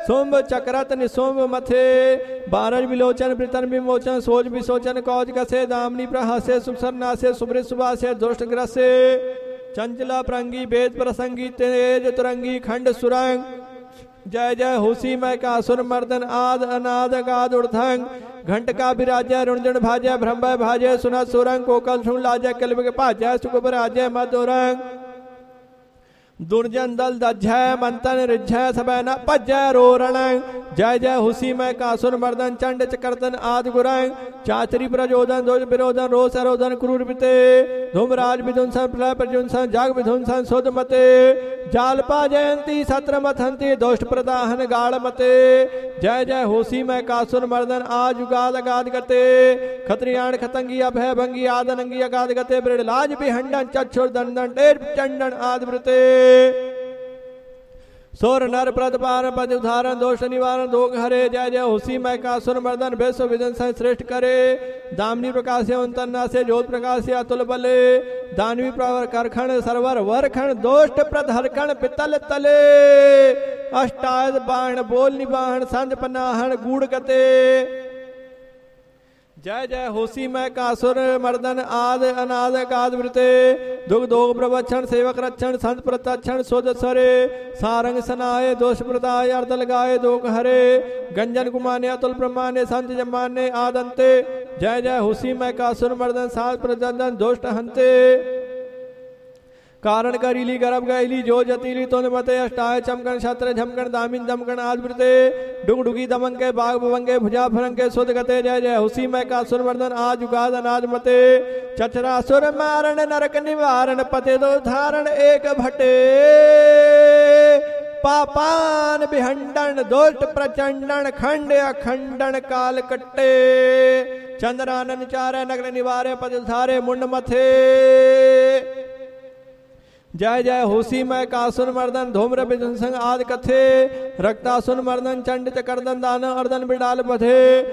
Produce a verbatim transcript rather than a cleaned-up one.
सोम चक्रत निसोम मथे बारज विलोचन प्रतन विमोचन सोच विसोचन कौज कसे दामनी प्रहासे सुसरनासे सुब्र सुभासे दुष्ट ग्रसे चंचला प्रंगी वेद प्रसंगी तेज तुरंगी खंड सुरंग जय जय हुसी मैं का सुर मर्दन आद अनाद गाद उड़थंग घंट का विराजय रुणजन भाजय ब्रह्म भाजय सुनत सुरंग कोकल सुन लाजय कल्प के पाजय सुख राजय मधुरंग दुर्जन दल दज्जय मंथन रिज्जय सबैन पज्जय रोरण जय जय हुसी मैं कासुर मर्दन चंड चकर्दन आदि गुरंग चातरी प्रजोदन दोष विरोधन रोष अरोधन क्रूर पिते धूमराज विध्वंसन प्रलय प्रजुंसन जाग विध्वंसन शोध मते जालपा जयंती सत्र मथंती दोष्ट प्रदाहन गाढ़ मते जय जय होसी मैं कासुर मर्दन आज युगाद गाद गते खत्रियाण खतंगी अभय भंगी आदनंगी अगाद गते ब्रड़लाज बिहंडन चक्षुर दंडन टेर चंडन आदि व्रते सोर नर प्रदपान पद उदाहरण दोष निवारण दोग हरे जय जय हुसी मैं का सुर मर्दन वैश्व विदन श्रेष्ठ करे दामनी प्रकाश अंतन्ना से ज्योत प्रकाश अतुल बले दानवी प्रवर करखण सरवर वरखण दोष्ट प्रधरखण पितल तले अष्टाद बाण बोल निबाहन संध पनाहन गूढ़ गते जय जय होसी मैं कासुर मर्दन आद अनाद काद वृते दुग दोग प्रवक्षण सेवक रक्षण संत प्रत्यक्षण सोद सरे सारंग सनाए दोष प्रदाय अर्ध लगाए दोग हरे गंजन कुमाने अतुल प्रमाने संत जमाने आदंते जय जय होसी मैं कासुर मर्दन सात प्रजन दोष्ट हंते कारण करीली गरब गैली जो जतीली तो मते अष्टाय चमकन छत्र झमकन दामिन दमकन आदृते डुग डुगी दमन के बाग भवंगे भुजा फरंग के सुध गते जय जय हुसी मैं का सुरवर्धन आज उगाद अनाज मते चचरा सुर मारण नरक निवारण पते दो धारण एक भटे पापान बिहंडन दोष्ट प्रचंडन खंड अखंडन काल कट्टे चंद्रानन चारे नग्न निवारे पद धारे मुंड मथे जय जय होसी मैं कासुर मर्दन धूम्र विध्वंसन आदि कथे रक्तासुर मर्दन चंड चकर्दन दान अर्दन बिडाल बधे